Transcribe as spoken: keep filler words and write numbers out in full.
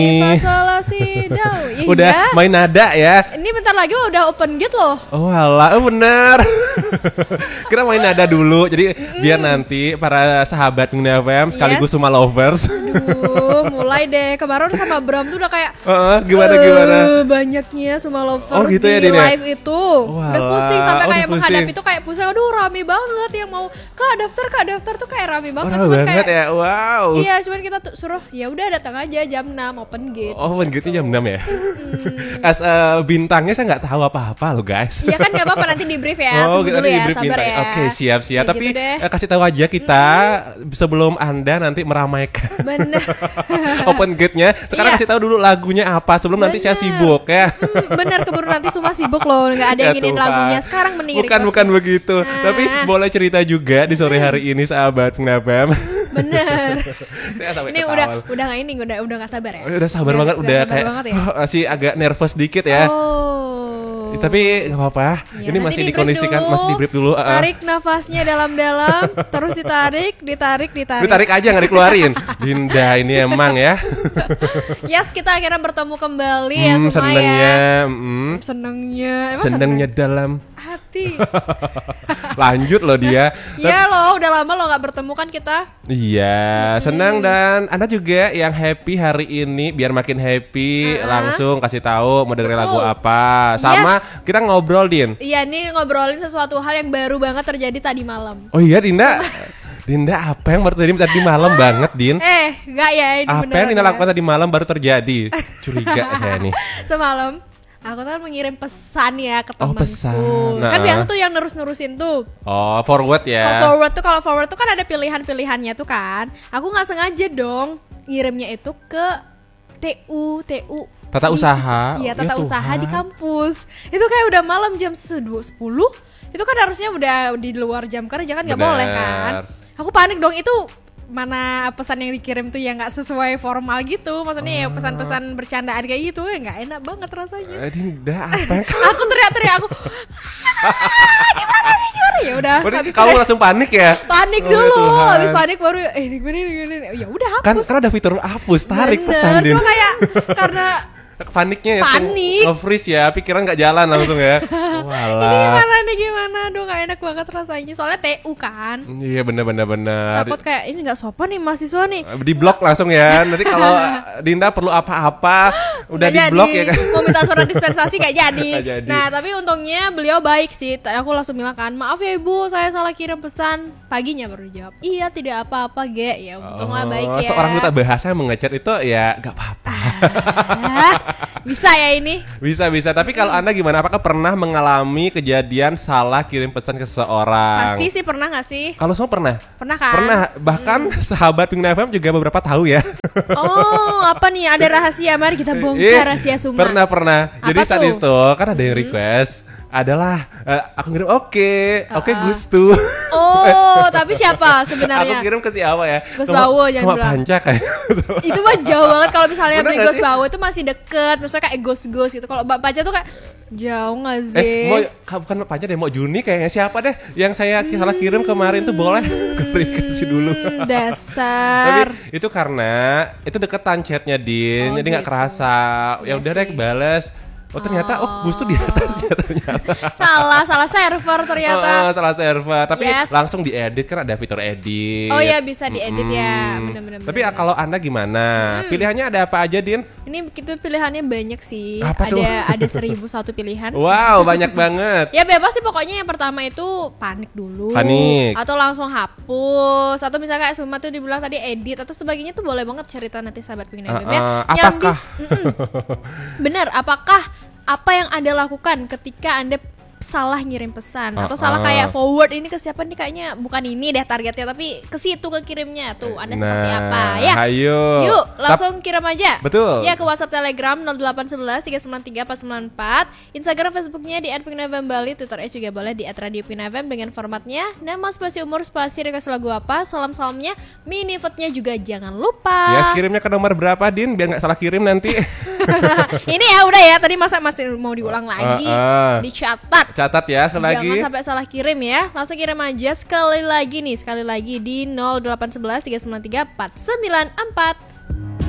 Masalah si Dau. Udah main nada ya. Ini bentar lagi udah open gate loh. Oh alah, oh bener. Kira main nada dulu. Jadi mm. biar nanti para sahabat Pingna F M sekaligus yes. Suma lovers. Aduh, mulai deh. Kemarin sama Bram tuh udah kayak uh, gimana uh, gimana? Banyaknya Suma lovers oh, gitu di ya, live ya? Itu. Oh, udah pusing sampai oh, kayak pusing. menghadap itu kayak pusing. Aduh, rame banget yang mau Kak daftar Kak daftar tuh kayak rame banget. Oh, cuman banget kayak ya. Wow. Iya, cuman kita tuh suruh ya udah datang aja jam enam open gate. Oh, open gate-nya jam enam ya. Hmm. As uh, bintangnya saya nggak tahu apa-apa loh guys. Iya kan nggak apa-apa nanti di brief ya. Oh, tunggu dulu ya, sabar bintang. ya. Oke, siap siap. Ya, tapi gitu uh, kasih tahu aja kita mm-hmm. sebelum Anda nanti meramaikan. Bener. Open gate-nya. Sekarang iya. kasih tahu dulu lagunya apa sebelum bener. Nanti saya sibuk ya. Hmm, bener keburu nanti semua sibuk loh, nggak ada yang ingin lagunya. Sekarang mending bukan bukan ya. Begitu. Nah. Tapi boleh cerita juga di sore hari ini sahabat Pingna F M. Bener. Ini udah udah nggak ini udah udah nggak sabar ya. Udah sabar udah, banget udah, udah kayak ya? oh, masih agak nervous dikit ya. Oh. Tapi nggak apa-apa. Ya, ini masih dikondisikan, masih di brief dulu. Tarik nafasnya dalam-dalam, terus ditarik, ditarik, ditarik. Ditarik aja nggak dikeluarin. Dinda ini emang ya. Yes, kita akhirnya bertemu kembali hmm, ya Suma senengnya, ya. Mm, senengnya, emang senengnya seneng? Dalam hati. Lanjut loh dia. Iya loh, udah lama lo nggak bertemu kan kita. Iya, hmm. senang dan Anda juga yang happy hari ini biar makin happy uh-huh. langsung kasih tahu mau dengerin lagu apa. Sama yes. kita ngobrol Din. Iya, nih ngobrolin sesuatu hal yang baru banget terjadi tadi malam. Oh iya Dinda. Dinda apa yang baru terjadi tadi malam banget Din? Eh, enggak ya ini apa yang Dinda lakukan tadi malam baru terjadi? Curiga saya nih. Semalam aku kan mengirim pesan ya ke temanku. Oh, pesan. Nah. Kan biasa tuh yang nerus-nerusin tuh. Oh, forward ya. Kalau forward tuh kalau forward tuh kan ada pilihan-pilihannya tuh kan. Aku nggak sengaja dong ngirimnya itu ke T U T U. Tata di, usaha. Iya, tata ya, usaha Tuhan. Di kampus. Itu kayak udah malam jam sepuluh. Itu kan harusnya udah di luar jam kerja kan nggak boleh kan. Aku panik dong itu. Mana pesan yang dikirim tuh yang nggak sesuai formal gitu, maksudnya oh. ya pesan-pesan bercandaan kayak gitu ya nggak enak banget rasanya. Dinda apa yang aku teriak-teriak aku gimana nih gimana ya udah. Kamu langsung panik ya? Panik oh, dulu, habis panik baru eh ini gimana gimana ya udah hapus. Kan karena ada fitur hapus tarik bener, pesan Din. Cuma kayak karena paniknya ya, panik nge-freeze ya, pikiran nggak jalan langsung ya. Walah. Ini gimana nih gimana, aduh nggak enak banget rasanya. Soalnya T U kan. Iya bener bener bener. Takut kayak ini nggak sopan nih mahasiswa nih. Di blok langsung ya. Nanti kalau Dinda perlu apa-apa udah di blok ya kan. Mau minta surat dispensasi nggak jadi. jadi. Nah tapi untungnya beliau baik sih. Aku langsung bilang kan, maaf ya ibu, saya salah kirim pesan. Paginya baru jawab, iya tidak apa-apa Ge. Ya untunglah oh, baik ya. Seorang duta bahasa mengecat itu ya nggak apa-apa. Ah, bisa ya ini? Bisa bisa. Tapi kalau Anda gimana? Apakah pernah mengalami kejadian salah kirim pesan ke seseorang? Pasti sih pernah nggak sih? Kalau semua pernah? Pernah kan? Pernah. Bahkan hmm. sahabat Pingna F M juga beberapa tahu ya. Oh apa nih? Ada rahasia, mari kita bongkar rahasia Suma. Pernah pernah. Jadi apa saat tuh? itu kan ada yang request. Adalah uh, aku ngirim oke okay, oke okay, uh-uh. Gustu. Oh tapi siapa sebenarnya? Aku kirim ke siapa ya? Gus Bawo jangan bilang. Panca kayak. Itu mah jauh banget kalau misalnya beli Gus Bawo itu masih deket, maksudnya kayak Gus-Gus gitu. Kalau Mbak Panca tuh kayak jauh nggak sih? Eh mau bukan Mbak Panca deh, mau Juni kayaknya siapa deh yang saya hmm. salah kirim kemarin tuh boleh kasih dulu. Dasar. Tapi itu karena itu deketan chatnya Din, oh, jadi nggak gitu. Kerasa. Ya udah deh bales. Oh ternyata oh, oh Gus tuh di atasnya ternyata. Salah, salah server ternyata. Oh, salah server. Tapi yes. langsung diedit kan ada fitur edit. Oh iya bisa diedit hmm. ya, benar-benar. Tapi bener. Kalau Anda gimana? Hmm. Pilihannya ada apa aja, Din? Ini itu pilihannya banyak sih. Apa ada tuh? ada seribu satu pilihan. Wow, banyak banget. Ya bebas sih pokoknya yang pertama itu panik dulu. Panik. Atau langsung hapus. Atau misalnya kayak Suma tuh dibilang tadi edit atau sebagainya tuh boleh banget cerita nanti sahabat Pingna F M uh, uh, ya. Apakah? Bener, apakah apa yang Anda lakukan ketika Anda salah ngirim pesan uh, atau salah uh. kayak forward ini ke siapa nih kayaknya bukan ini deh targetnya tapi ke situ ke kirimnya tuh Anda nah, seperti apa ya? Ayo. Yuk langsung kirim aja. Betul. Ya ke WhatsApp Telegram nol delapan satu satu tiga sembilan tiga empat sembilan empat, Instagram Facebooknya di et pingna f m bali, Twitternya juga boleh di et radio pingna f m dengan formatnya nama spasi umur spasi request lagu apa, salam-salamnya, mini vote-nya juga jangan lupa. Ya yes, kirimnya ke nomor berapa Din biar nggak salah kirim nanti. Ini ya udah ya tadi masa masih mau diulang lagi uh, uh. dicatat. Catat ya sekali Jangan lagi. Jangan sampai salah kirim ya. Langsung kirim aja sekali lagi nih, sekali lagi di nol delapan satu satu tiga sembilan tiga empat sembilan empat.